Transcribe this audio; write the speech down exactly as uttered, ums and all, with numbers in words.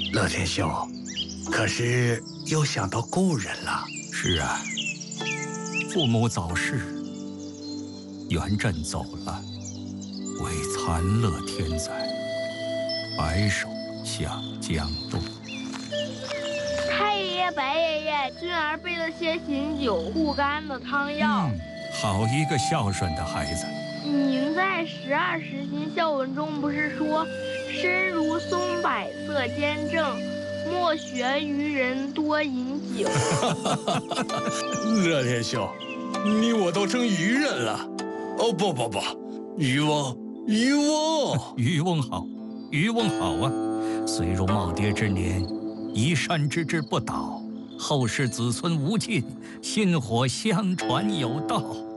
乐天兄，可是又想到故人了。 是啊，父母早逝，元稹走了，为残乐天灾，白首向江东。 太爷爷、白爷爷，君儿备了些醒酒护肝的汤药。 嗯，好一个孝顺的孩子。 您在十二时辰孝文中不是说，身如松柏色坚正，莫学于人多饮酒。 乐天兄，你我都成渔人了。哦不不不，渔翁，渔翁， 渔翁好，渔翁好啊！虽入耄耋之年，移山之志不倒，后世子孙无尽，薪火相传有道。